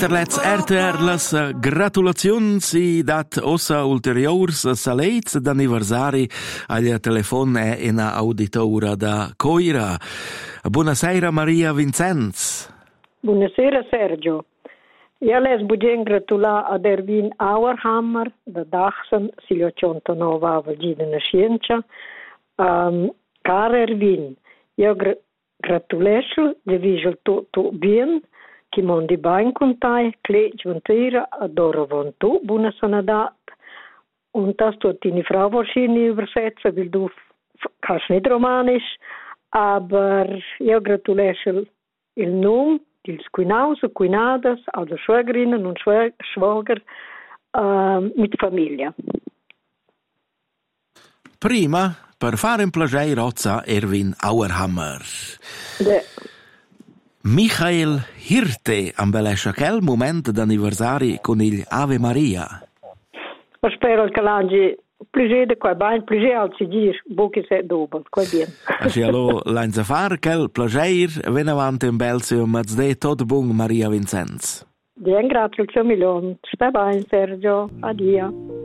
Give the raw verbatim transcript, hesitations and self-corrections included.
Esterlets erter las gratulaziuns i dat ossa ulteriors salets d'anniversari agli telefon e in auditora da Coira. Buonasera Maria Vincenz. Buonasera Sergio. Ja les budem gratular ad Erwin Auerhammer da Dachsen, silio centonova avagina na scienza. Um, Car Erwin, io gra- gratulesel, de vigel tutto bien, che mondi bain contai, clec ventira, adoro vontu, buona sanadat. Und das tut deine Frau wahrscheinlich übersetzen, weil du f- kannst nicht Romanisch, aber io gratulesel il nome dils Quinaus und Quinadas, also Schwägerinnen und Schwä- Schwager uh, mit Familie. Prima, per fare un piacere rozza Erwin Auerhammer. De. Michael Hirte ambelesce quel moment d'anniversari con il Ave Maria. Ma spero che l'angi piacere di qua, ben piacere al si dir, buchi se dopo, qua bien. Asci allo l'anza far quel piacere, ven avanti in Belzio, mazde tot bung Maria Vincenz. Bien, grazie, milione. Stai bene, Sergio. Addio.